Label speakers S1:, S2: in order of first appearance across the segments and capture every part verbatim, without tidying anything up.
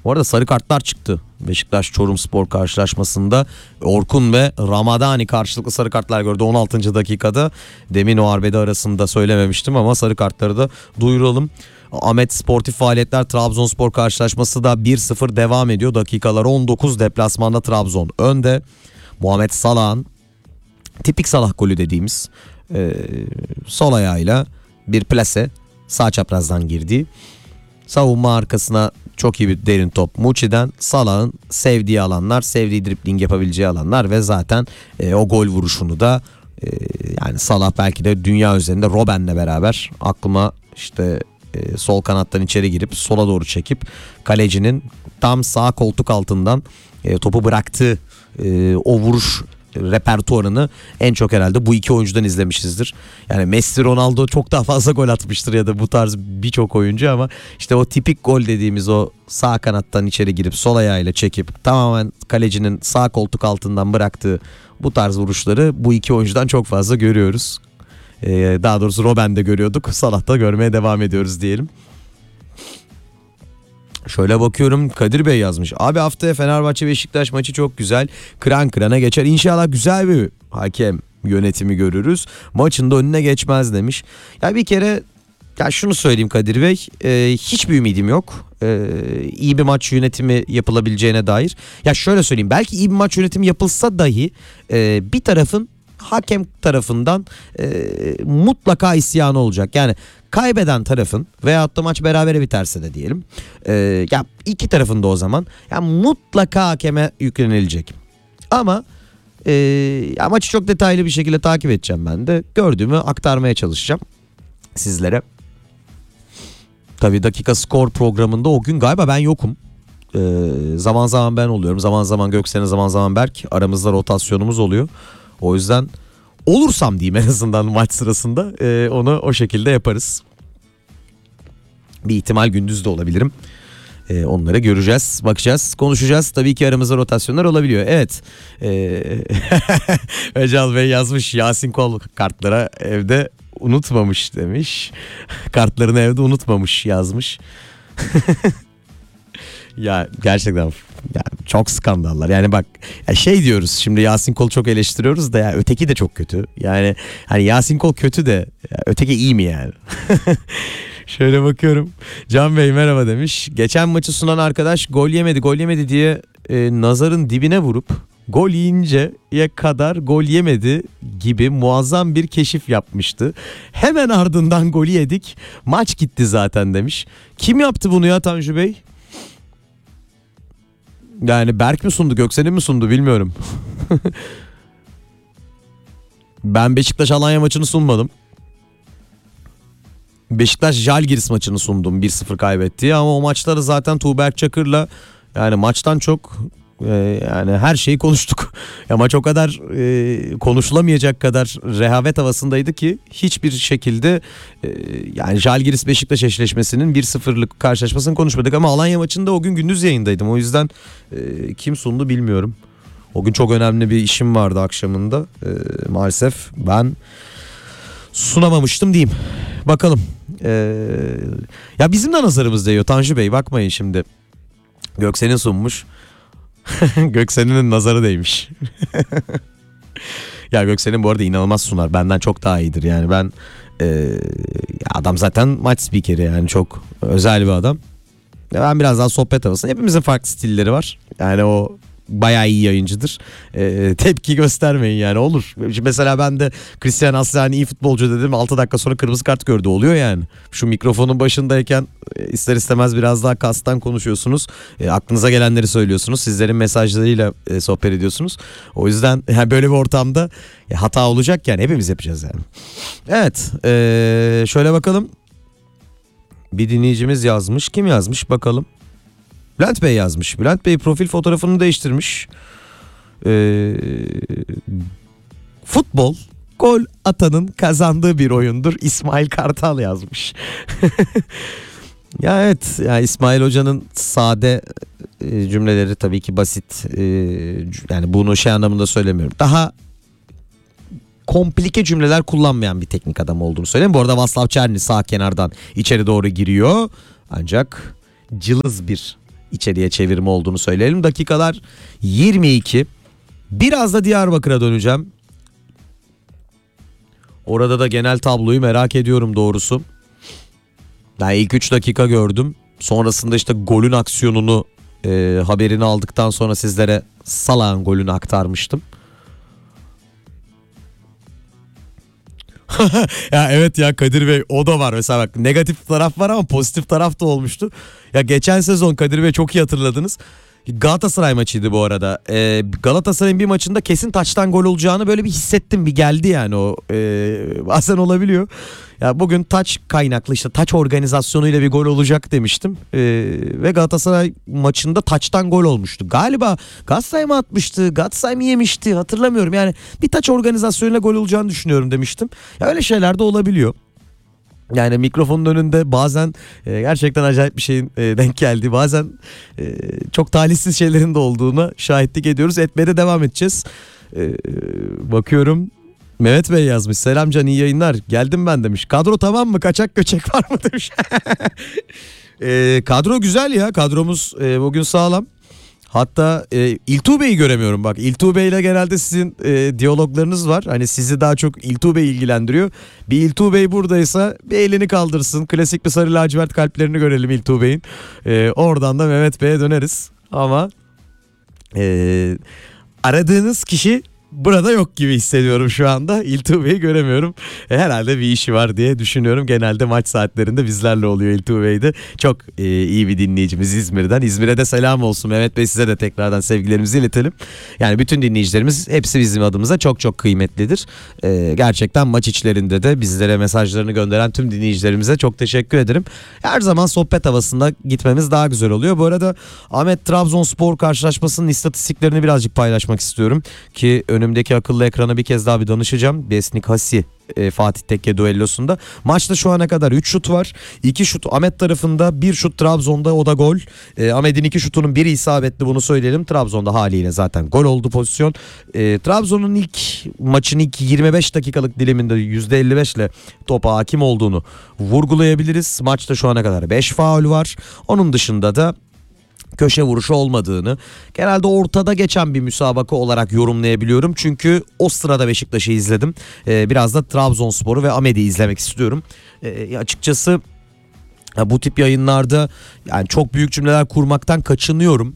S1: Bu arada sarı kartlar çıktı. Beşiktaş-Çorumspor karşılaşmasında Orkun ve Ramadani karşılıklı sarı kartlar gördü on altıncı dakikada. Demin o arbede arasında söylememiştim ama sarı kartları da duyuralım. Ahmet Sportif Faaliyetler Trabzonspor karşılaşması da bir sıfır devam ediyor. Dakikalar on dokuz, deplasmanda Trabzon önde. Muhammed Salah'ın tipik Salah golü dediğimiz e, sol ayağıyla bir plase sağ çaprazdan girdi. Savunma arkasına çok iyi bir derin top Muçi'den. Salah'ın sevdiği alanlar, sevdiği dribling yapabileceği alanlar ve zaten e, o gol vuruşunu da e, yani Salah belki de dünya üzerinde Robben'le beraber aklıma işte e, sol kanattan içeri girip sola doğru çekip kalecinin tam sağ koltuk altından e, topu bıraktığı e, o vuruş repertuarını en çok herhalde bu iki oyuncudan izlemişizdir. Yani Messi, Ronaldo çok daha fazla gol atmıştır ya da bu tarz birçok oyuncu ama işte o tipik gol dediğimiz o sağ kanattan içeri girip sol ayağıyla çekip tamamen kalecinin sağ koltuk altından bıraktığı bu tarz vuruşları bu iki oyuncudan çok fazla görüyoruz. Ee, daha doğrusu Robben'de görüyorduk. Salah'ta görmeye devam ediyoruz diyelim. Şöyle bakıyorum, Kadir Bey yazmış. Abi haftaya Fenerbahçe Beşiktaş maçı çok güzel. Kıran kırana geçer. İnşallah güzel bir hakem yönetimi görürüz. Maçın da önüne geçmez demiş. Ya bir kere ya şunu söyleyeyim Kadir Bey. E, hiçbir ümidim yok. E, iyi bir maç yönetimi yapılabileceğine dair. Ya şöyle söyleyeyim. Belki iyi bir maç yönetimi yapılsa dahi e, bir tarafın hakem tarafından e, mutlaka isyanı olacak. Yani kaybeden tarafın veyahut da maç berabere biterse de diyelim. E, ya iki tarafın da o zaman ya mutlaka hakeme yüklenilecek. Ama e, ya maçı çok detaylı bir şekilde takip edeceğim ben de. Gördüğümü aktarmaya çalışacağım sizlere. Tabii dakika skor programında o gün galiba ben yokum. E, zaman zaman ben oluyorum. Zaman zaman Göksen'e, zaman zaman Berk. Aramızda rotasyonumuz oluyor. O yüzden olursam diyeyim en azından maç sırasında e, onu o şekilde yaparız. Bir ihtimal gündüz de olabilirim. E, onları göreceğiz, bakacağız, konuşacağız. Tabii ki aramızda rotasyonlar olabiliyor. Evet. E, Öcal Bey yazmış, Yasin Kol kartlara evde unutmamış demiş. Kartlarını evde unutmamış yazmış. Ya gerçekten ya çok skandallar. Yani bak ya şey diyoruz şimdi, Yasin Kol çok eleştiriyoruz da ya öteki de çok kötü. Yani hani Yasin Kol kötü de ya, öteki iyi mi yani? Şöyle bakıyorum. Can Bey merhaba demiş. Geçen maçı sunan arkadaş gol yemedi gol yemedi diye e, nazarın dibine vurup gol yiyinceye kadar gol yemedi gibi muazzam bir keşif yapmıştı. Hemen ardından golü yedik. Maç gitti zaten demiş. Kim yaptı bunu ya Tanju Bey? Yani Berk mi sundu, Göksen'in mi sundu bilmiyorum. Ben Beşiktaş Alanya maçını sunmadım. Beşiktaş Žalgiris maçını sundum bir sıfır kaybettiği ama o maçları zaten Tuğberk Çakır'la yani maçtan çok e, yani her şeyi konuştuk. Ya maç o kadar e, konuşulamayacak kadar rehavet havasındaydı ki hiçbir şekilde e, yani Žalgiris Beşiktaş eşleşmesinin bir sıfırlık karşılaşmasını konuşmadık ama Alanya maçında o gün gündüz yayındaydım. O yüzden e, kim sundu bilmiyorum. O gün çok önemli bir işim vardı akşamında. E, maalesef ben sunamamıştım diyeyim. Bakalım. Ee, ya bizim de nazarımız değiyor Tanju Bey, bakmayın şimdi. Göksen'in sunmuş. Göksen'in nazarı değmiş. Ya Göksen'in bu arada inanılmaz sunar. Benden çok daha iyidir yani. Ben e, adam zaten maç spikeri, yani çok özel bir adam. Ben biraz daha sohbet havasında. Hepimizin farklı stilleri var. Yani o bayağı iyi yayıncıdır. Ee, tepki göstermeyin yani, olur. Mesela ben de Christian Aslani iyi futbolcu dedim, altı dakika sonra kırmızı kart gördü, oluyor yani. Şu mikrofonun başındayken ister istemez biraz daha kastan konuşuyorsunuz. E, aklınıza gelenleri söylüyorsunuz. Sizlerin mesajlarıyla e, sohbet ediyorsunuz. O yüzden yani böyle bir ortamda e, hata olacak yani, hepimiz yapacağız yani. Evet, e, şöyle bakalım. Bir dinleyicimiz yazmış. Kim yazmış bakalım. Bülent Bey yazmış. Bülent Bey profil fotoğrafını değiştirmiş. Ee, futbol gol atanın kazandığı bir oyundur. İsmail Kartal yazmış. Ya evet, yani İsmail Hoca'nın sade e, cümleleri tabii ki basit. E, yani bunu şey anlamında söylemiyorum. Daha komplike cümleler kullanmayan bir teknik adam olduğunu söyleyeyim. Bu arada Václav Černý sağ kenardan içeri doğru giriyor. Ancak cılız bir içeriye çevirme olduğunu söyleyelim. Dakikalar yirmi iki. Biraz da Diyarbakır'a döneceğim. Orada da genel tabloyu merak ediyorum doğrusu. Ben ilk üç dakika gördüm. Sonrasında işte golün aksiyonunu e, haberini aldıktan sonra sizlere Salah'ın golünü aktarmıştım. Ya evet ya Kadir Bey, o da var mesela, bak negatif taraf var ama pozitif taraf da olmuştu. Ya geçen sezon Kadir Bey çok iyi hatırladınız. Galatasaray maçıydı bu arada. Ee, Galatasaray'ın bir maçında kesin taçtan gol olacağını böyle bir hissettim, bir geldi yani o. Ee, bazen olabiliyor. Ya bugün taç kaynaklı, işte taç organizasyonuyla bir gol olacak demiştim. Ee, ve Galatasaray maçında taçtan gol olmuştu. Galiba Galatasaray mı atmıştı, Galatasaray mı yemişti hatırlamıyorum. Yani bir taç organizasyonuyla gol olacağını düşünüyorum demiştim. Ya öyle şeyler de olabiliyor. Yani mikrofonun önünde bazen e, gerçekten acayip bir şeyin e, denk geldiği, bazen e, çok talihsiz şeylerin de olduğuna şahitlik ediyoruz. Etmeye de devam edeceğiz. E, bakıyorum Mehmet Bey yazmış. Selam Can, iyi yayınlar. Geldim ben demiş. Kadro tamam mı? Kaçak göçek var mı demiş. e, kadro güzel ya. Kadromuz e, bugün sağlam. Hatta e, İltuğ Bey'i göremiyorum bak. İltuğ Bey ile genelde sizin e, diyaloglarınız var. Hani sizi daha çok İltuğ Bey ilgilendiriyor. Bir İltuğ Bey buradaysa bir elini kaldırsın. Klasik bir sarı lacivert kalplerini görelim İltuğ Bey'in. E, oradan da Mehmet Bey'e döneriz. Ama e, aradığınız kişi burada yok gibi hissediyorum şu anda. İltuğ Bey'i göremiyorum. E, herhalde bir işi var diye düşünüyorum. Genelde maç saatlerinde bizlerle oluyor İltuğ Bey'de. Çok e, iyi bir dinleyicimiz İzmir'den. İzmir'e de selam olsun. Mehmet Bey, size de tekrardan sevgilerimizi iletelim. Yani bütün dinleyicilerimiz hepsi bizim adımıza çok çok kıymetlidir. E, gerçekten maç içlerinde de bizlere mesajlarını gönderen tüm dinleyicilerimize çok teşekkür ederim. Her zaman sohbet havasında gitmemiz daha güzel oluyor. Bu arada Ahmet Trabzonspor karşılaşmasının istatistiklerini birazcık paylaşmak istiyorum ki önümdeki akıllı ekrana bir kez daha bir danışacağım. Besnik Hasi e, Fatih Tekke düellosunda. Maçta şu ana kadar üç şut var. iki şut Ahmet tarafında, bir şut Trabzon'da, o da gol. E, Ahmet'in iki şutunun biri isabetli, bunu söyleyelim. Trabzon'da haliyle zaten gol oldu pozisyon. E, Trabzon'un ilk maçın ilk yirmi beş dakikalık diliminde yüzde elli beş ile topa hakim olduğunu vurgulayabiliriz. Maçta şu ana kadar beş faul var. Onun dışında da köşe vuruşu olmadığını, genelde ortada geçen bir müsabaka olarak yorumlayabiliyorum. Çünkü o sırada Beşiktaş'ı izledim. Ee, biraz da Trabzonspor'u ve Ahmet'i izlemek istiyorum. Ee, açıkçası ya bu tip yayınlarda yani çok büyük cümleler kurmaktan kaçınıyorum.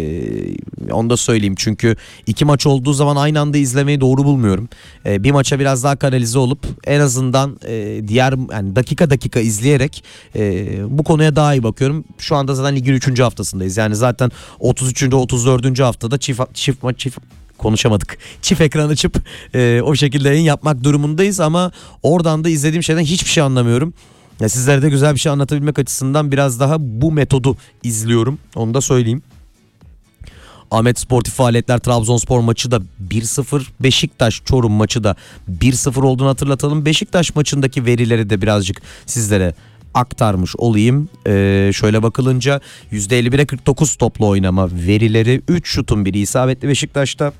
S1: Ee, onu da söyleyeyim, çünkü iki maç olduğu zaman aynı anda izlemeyi doğru bulmuyorum. Ee, bir maça biraz daha kanalize olup en azından e, diğer yani dakika dakika izleyerek e, bu konuya daha iyi bakıyorum. Şu anda zaten ligin üçüncü haftasındayız. Yani zaten otuz üçüncü otuz dördüncü haftada çift çift maç çift konuşamadık. Çift ekran açıp e, o şekilde yayın yapmak durumundayız ama oradan da izlediğim şeyden hiçbir şey anlamıyorum. Ya sizlere de güzel bir şey anlatabilmek açısından biraz daha bu metodu izliyorum. Onu da söyleyeyim. Ahmet Sportif Faaliyetler Trabzonspor maçı da bir sıfır, Beşiktaş Çorum maçı da bir sıfır olduğunu hatırlatalım. Beşiktaş maçındaki verileri de birazcık sizlere aktarmış olayım. Ee, şöyle bakılınca yüzde elli bire kırk dokuz toplu oynama verileri, üç şutun biri isabetli Beşiktaş'ta.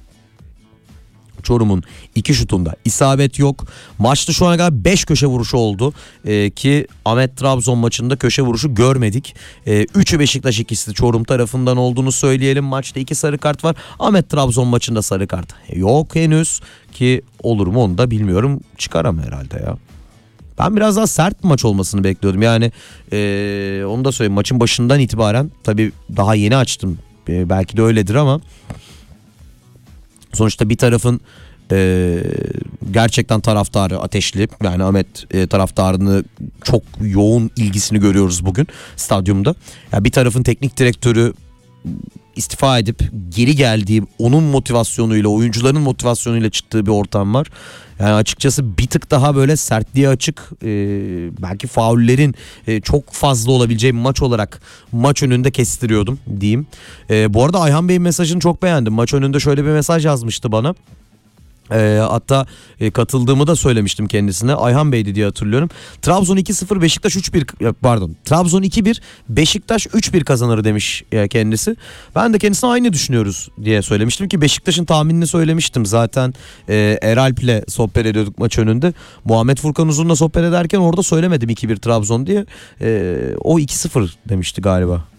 S1: Çorum'un iki şutunda isabet yok. Maçta şu ana kadar beş köşe vuruşu oldu. Ee, ki Ahmet Trabzon maçında köşe vuruşu görmedik. Ee, üçü Beşiktaş, ikisi Çorum tarafından olduğunu söyleyelim. Maçta iki sarı kart var. Ahmet Trabzon maçında sarı kart yok henüz, ki olur mu onu da bilmiyorum. Çıkar ama herhalde ya. Ben biraz daha sert bir maç olmasını bekliyordum. Yani ee, onu da söyleyeyim, maçın başından itibaren, tabii daha yeni açtım. Ee, belki de öyledir ama sonuçta bir tarafın e, gerçekten taraftarı ateşli. Yani Ahmet e, taraftarını çok yoğun ilgisini görüyoruz bugün stadyumda. Yani bir tarafın teknik direktörü istifa edip geri geldiği, onun motivasyonuyla, oyuncuların motivasyonuyla çıktığı bir ortam var. Yani açıkçası bir tık daha böyle sertliğe açık, e, belki faullerin e, çok fazla olabileceği bir maç olarak maç önünde kestiriyordum diyeyim. E, bu arada Ayhan Bey'in mesajını çok beğendim. Maç önünde şöyle bir mesaj yazmıştı bana. E, hatta e, katıldığımı da söylemiştim kendisine. Ayhan Bey'di diye hatırlıyorum. Trabzon iki sıfır, Beşiktaş üç bir, pardon Trabzon iki bir, Beşiktaş üç bir kazanır demiş e, kendisi. Ben de kendisine aynı düşünüyoruz diye söylemiştim ki Beşiktaş'ın tahminini söylemiştim. Zaten e, Eralp'le sohbet ediyorduk maç önünde. Muhammed Furkan Uzun'la sohbet ederken orada söylemedim iki bir Trabzon diye. E, o iki sıfır demişti galiba.